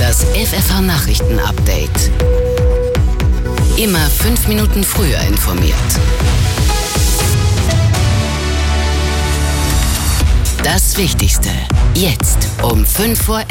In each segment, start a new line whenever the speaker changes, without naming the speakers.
Das FFH-Nachrichten-Update. Immer 5 Minuten früher informiert. Das Wichtigste. Jetzt um 5:11 Uhr.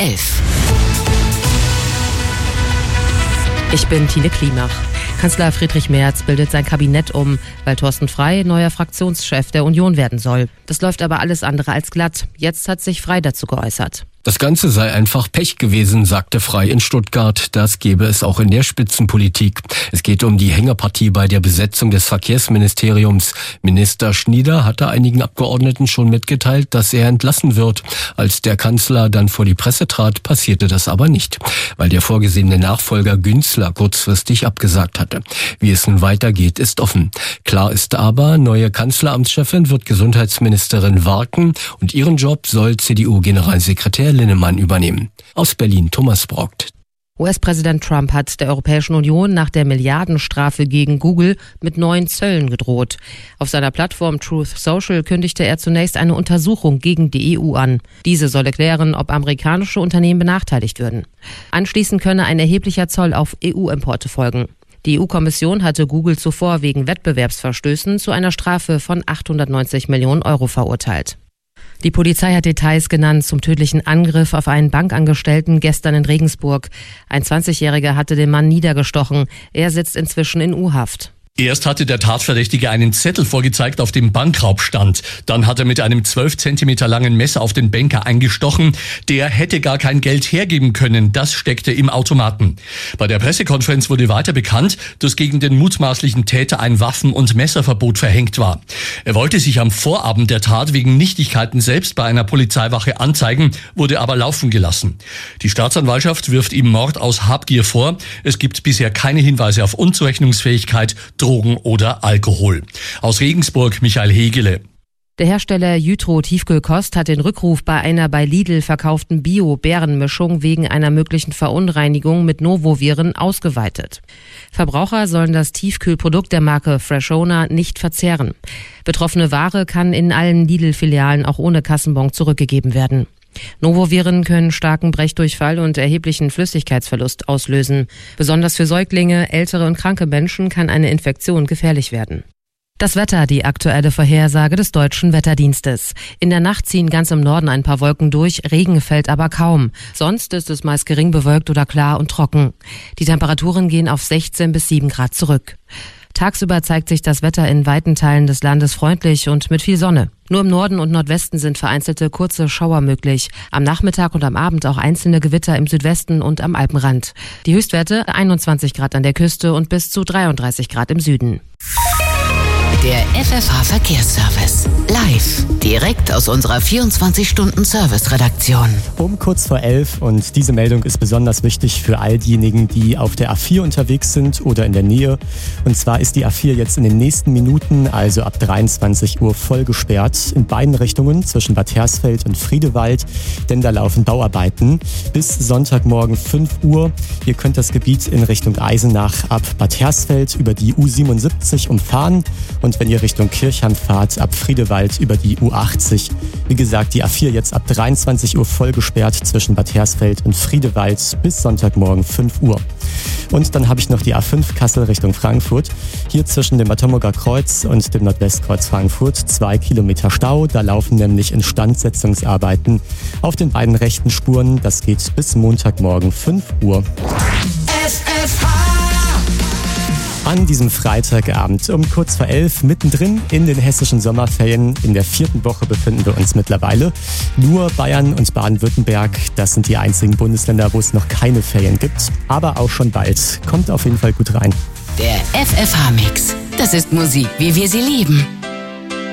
Ich bin Tine Klimach. Kanzler Friedrich Merz bildet sein Kabinett um, weil Thorsten Frey neuer Fraktionschef der Union werden soll. Das läuft aber alles andere als glatt. Jetzt hat sich Frey dazu geäußert.
Das Ganze sei einfach Pech gewesen, sagte Frey in Stuttgart. Das gebe es auch in der Spitzenpolitik. Es geht um die Hängepartie bei der Besetzung des Verkehrsministeriums. Minister Schnieder hatte einigen Abgeordneten schon mitgeteilt, dass er entlassen wird. Als der Kanzler dann vor die Presse trat, passierte das aber nicht, weil der vorgesehene Nachfolger Günzler kurzfristig abgesagt hatte. Wie es nun weitergeht, ist offen. Klar ist aber, neue Kanzleramtschefin wird Gesundheitsministerin Warken und ihren Job soll CDU-Generalsekretär Linnemann übernehmen. Aus Berlin Thomas Brockt.
US-Präsident Trump hat der Europäischen Union nach der Milliardenstrafe gegen Google mit neuen Zöllen gedroht. Auf seiner Plattform Truth Social kündigte er zunächst eine Untersuchung gegen die EU an. Diese solle klären, ob amerikanische Unternehmen benachteiligt würden. Anschließend könne ein erheblicher Zoll auf EU-Importe folgen. Die EU-Kommission hatte Google zuvor wegen Wettbewerbsverstößen zu einer Strafe von 890 Millionen Euro verurteilt. Die Polizei hat Details genannt zum tödlichen Angriff auf einen Bankangestellten gestern in Regensburg. Ein 20-Jähriger hatte den Mann niedergestochen. Er sitzt inzwischen in U-Haft.
Erst hatte der Tatverdächtige einen Zettel vorgezeigt, auf dem Bankraub stand. Dann hat er mit einem 12 Zentimeter langen Messer auf den Banker eingestochen. Der hätte gar kein Geld hergeben können. Das steckte im Automaten. Bei der Pressekonferenz wurde weiter bekannt, dass gegen den mutmaßlichen Täter ein Waffen- und Messerverbot verhängt war. Er wollte sich am Vorabend der Tat wegen Nichtigkeiten selbst bei einer Polizeiwache anzeigen, wurde aber laufen gelassen. Die Staatsanwaltschaft wirft ihm Mord aus Habgier vor. Es gibt bisher keine Hinweise auf Unzurechnungsfähigkeit, Drogen oder Alkohol. Aus Regensburg Michael Hegele.
Der Hersteller Jytro Tiefkühlkost hat den Rückruf bei einer bei Lidl verkauften Bio-Beerenmischung wegen einer möglichen Verunreinigung mit Novoviren ausgeweitet. Verbraucher sollen das Tiefkühlprodukt der Marke Freshona nicht verzehren. Betroffene Ware kann in allen Lidl-Filialen auch ohne Kassenbon zurückgegeben werden. Novoviren können starken Brechdurchfall und erheblichen Flüssigkeitsverlust auslösen. Besonders für Säuglinge, ältere und kranke Menschen kann eine Infektion gefährlich werden. Das Wetter, die aktuelle Vorhersage des Deutschen Wetterdienstes. In der Nacht ziehen ganz im Norden ein paar Wolken durch, Regen fällt aber kaum. Sonst ist es meist gering bewölkt oder klar und trocken. Die Temperaturen gehen auf 16 bis 7 Grad zurück. Tagsüber zeigt sich das Wetter in weiten Teilen des Landes freundlich und mit viel Sonne. Nur im Norden und Nordwesten sind vereinzelte kurze Schauer möglich. Am Nachmittag und am Abend auch einzelne Gewitter im Südwesten und am Alpenrand. Die Höchstwerte 21 Grad an der Küste und bis zu 33 Grad im Süden.
Der FFH-Verkehrsservice. Live. Direkt aus unserer 24-Stunden-Service-Redaktion.
Um kurz vor 11 und diese Meldung ist besonders wichtig für all diejenigen, die auf der A4 unterwegs sind oder in der Nähe. Und zwar ist die A4 jetzt in den nächsten Minuten, also ab 23 Uhr, voll gesperrt. In beiden Richtungen zwischen Bad Hersfeld und Friedewald, denn da laufen Bauarbeiten. Bis Sonntagmorgen 5 Uhr. Ihr könnt das Gebiet in Richtung Eisenach ab Bad Hersfeld über die U77 umfahren. Und wenn ihr Richtung Kirchheim fahrt, ab Friedewald über die U80. Wie gesagt, die A4 jetzt ab 23 Uhr voll gesperrt zwischen Bad Hersfeld und Friedewald bis Sonntagmorgen 5 Uhr. Und dann habe ich noch die A5 Kassel Richtung Frankfurt. Hier zwischen dem Bad Homburger Kreuz und dem Nordwestkreuz Frankfurt 2 Kilometer Stau. Da laufen nämlich Instandsetzungsarbeiten auf den beiden rechten Spuren. Das geht bis Montagmorgen 5 Uhr. An diesem Freitagabend um kurz vor 11, mittendrin in den hessischen Sommerferien. In der 4. Woche befinden wir uns mittlerweile. Nur Bayern und Baden-Württemberg, das sind die einzigen Bundesländer, wo es noch keine Ferien gibt. Aber auch schon bald. Kommt auf jeden Fall gut rein.
Der FFH-Mix. Das ist Musik, wie wir sie lieben.